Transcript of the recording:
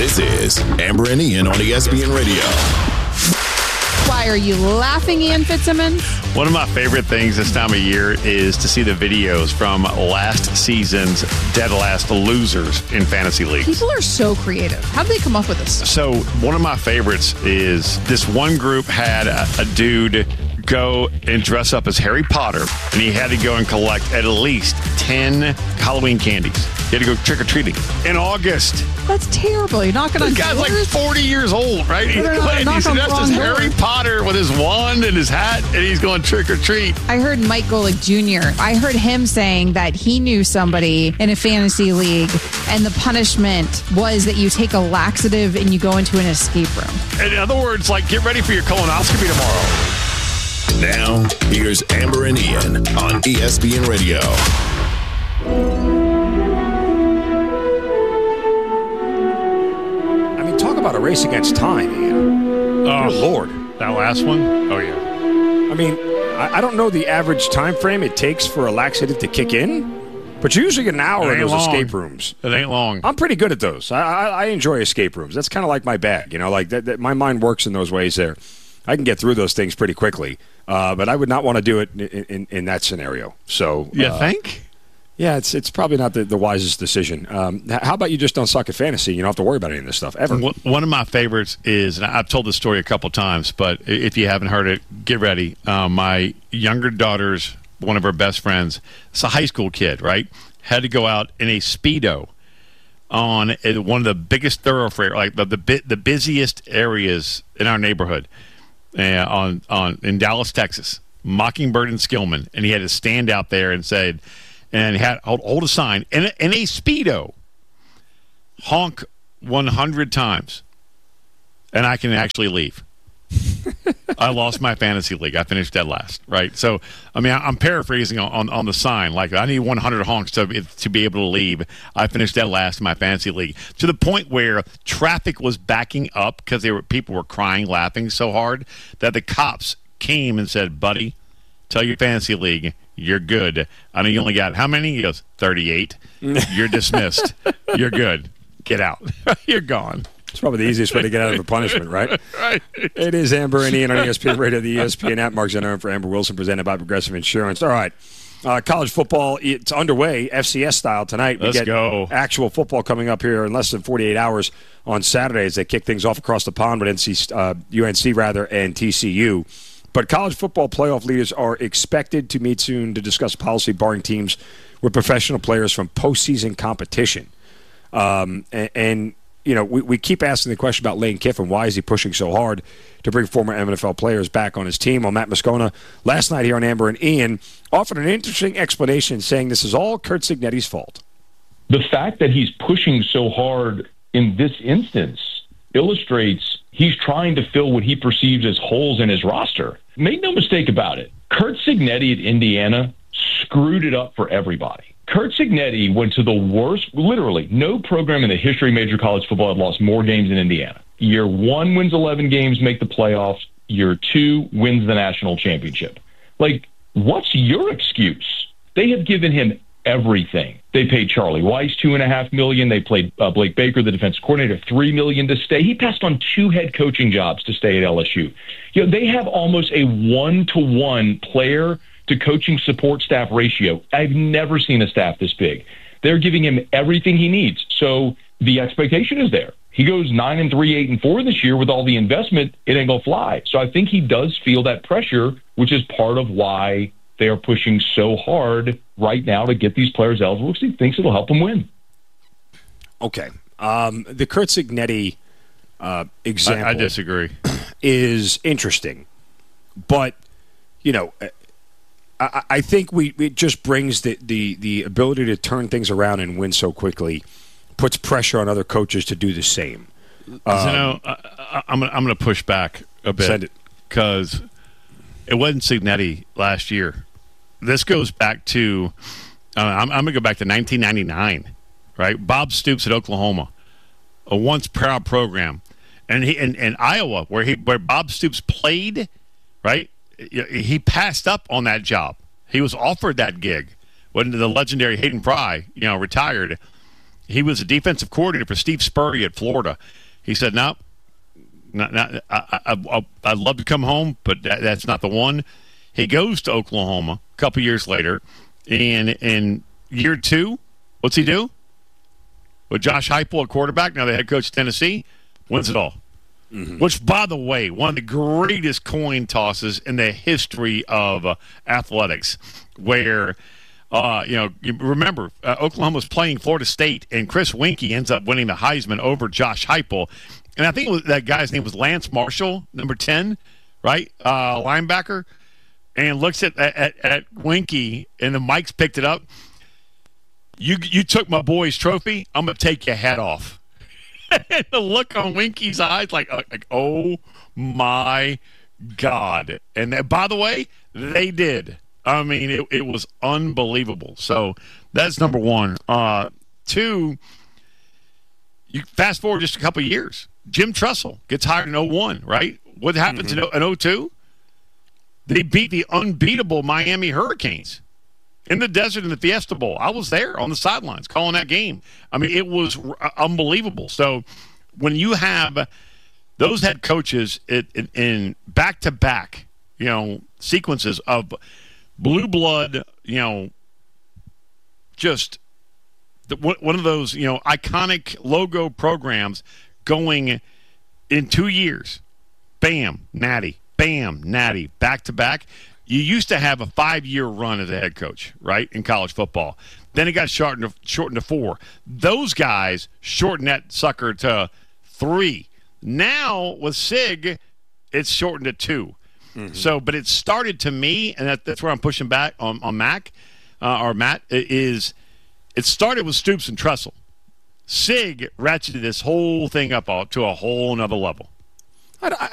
This is Amber and Ian on ESPN Radio. Why are you laughing, Ian Fitzsimmons? One of my favorite things this time of year is to see the videos from last season's dead last losers in fantasy leagues. People are so creative. How did they come up with this? So one of my favorites is this one group had a dude go and dress up as Harry Potter, and he had to go and collect at least 10 Halloween candies. He had to go trick-or-treating in August. That's terrible. You're knocking on The guy's doors? like 40 years old, right? He's knock dressed on as wrong Harry door. Potter with his wand and his hat, and he's going trick-or-treat. I heard Mike Golick Jr. I heard him saying that he knew somebody in a fantasy league, and the punishment was that you take a laxative and you go into an escape room. In other words, like, get ready for your colonoscopy tomorrow. Now, here's Amber and Ian on ESPN Radio. I mean, talk about a race against time, Ian. Oh, Good Lord. That last one? Oh, yeah. I mean, I don't know the average time frame it takes for a laxative to kick in, but you usually get an hour It in ain't those long. escape rooms. It ain't long. I'm pretty good at those. I enjoy escape rooms. That's kind of like my bag. You know, like that, my mind works in those ways there. I can get through those things pretty quickly, but I would not want to do it in that scenario. So, You think? yeah, it's probably not the wisest decision. How about you just don't suck at fantasy? You don't have to worry about any of this stuff ever. One of my favorites is, and I've told this story a couple times, but if you haven't heard it, get ready. My younger daughter's, one of her best friends, it's a high school kid, right? Had to go out in a Speedo on one of the biggest thoroughfares, like the busiest areas in our neighborhood, in Dallas, Texas, Mockingbird and Skillman, and he had to stand out there and said, and he had hold a sign in a Speedo, honk 100 times, and I can actually leave. I lost my fantasy league. I finished dead last, right? So, I mean, I'm paraphrasing on the sign. Like, I need 100 honks to be able to leave. I finished dead last in my fantasy league, to the point where traffic was backing up because people were crying, laughing so hard that the cops came and said, "Buddy, tell your fantasy league you're good. I know you only got how many?" He goes, 38. You're dismissed. You're good. Get out. You're gone. It's probably the easiest way to get out of a punishment, right? Right. It is Amber and Ian on ESPN Radio, the ESPN app. Mark Zenner for Amber Wilson, presented by Progressive Insurance. All right. College football, it's underway, FCS style tonight. Let's go. Actual football coming up here in less than 48 hours on Saturday as they kick things off across the pond with UNC rather, and TCU. But college football playoff leaders are expected to meet soon to discuss policy barring teams with professional players from postseason competition. And you know, we keep asking the question about Lane Kiffin. Why is he pushing so hard to bring former NFL players back on his team? Well, Matt Moscona last night here on Amber and Ian offered an interesting explanation, saying this is all Curt Cignetti's fault. The fact that he's pushing so hard in this instance illustrates he's trying to fill what he perceives as holes in his roster. Make no mistake about it. Curt Cignetti at Indiana screwed it up for everybody. Curt Cignetti went to the worst, literally, no program in the history of major college football had lost more games than Indiana. Year 1 wins 11 games, make the playoffs. Year 2 wins the national championship. Like, what's your excuse? They have given him everything. They paid Charlie Weiss $2.5 million. They played Blake Baker, the defense coordinator, $3 million to stay. He passed on 2 head coaching jobs to stay at LSU. You know, they have almost a 1-to-1 player to coaching support staff ratio. I've never seen a staff this big. They're giving him everything he needs. So the expectation is there. He goes 9-3, 8-4 this year with all the investment. It ain't gonna fly. So I think he does feel that pressure, which is part of why they are pushing so hard right now to get these players eligible, because he thinks it'll help them win. Okay. The Curt Cignetti example I disagree. Is interesting. But, you know, I think it just brings the ability to turn things around and win so quickly, puts pressure on other coaches to do the same. I'm going to push back a bit because it wasn't Cignetti last year. This goes back to I'm going to go back to 1999, right? Bob Stoops at Oklahoma, a once proud program, and in Iowa where Bob Stoops played, right? He passed up on that job. He was offered that gig when the legendary Hayden Fry, retired. he was a defensive coordinator for Steve Spurrier at Florida. He said, no, I'd love to come home, but that's not the one. He goes to Oklahoma a couple years later, and in year 2, what's he do? With Josh Heupel at quarterback, now the head coach of Tennessee, wins it all. Mm-hmm. Which, by the way, one of the greatest coin tosses in the history of athletics, where, you remember, Oklahoma was playing Florida State, and Chris Winkie ends up winning the Heisman over Josh Heupel. And I think that guy's name was Lance Marshall, number 10, right? Linebacker. And looks at Winkie, and the Mike's picked it up. You took my boy's trophy. I'm going to take your head off. And the look on Winkie's eyes, like, oh, my God. And by the way, they did. I mean, it was unbelievable. So that's number 1. 2, you fast forward just a couple of years. Jim Tressel gets hired in 2001, right? What happens in 2002? They beat the unbeatable Miami Hurricanes in the desert in the Fiesta Bowl. I was there on the sidelines calling that game. I mean, it was unbelievable. So when you have those head coaches in back-to-back, sequences of blue blood, just one of those, iconic logo programs going in 2 years, bam, natty. Bam, natty, back-to-back. You used to have a 5-year run as a head coach, right, in college football. Then it got shortened to 4. Those guys shortened that sucker to 3. Now, with Sig, it's shortened to 2. Mm-hmm. So, but it started to me, and that's where I'm pushing back on Matt, it started with Stoops and Tressel. Sig ratcheted this whole thing up to a whole nother level.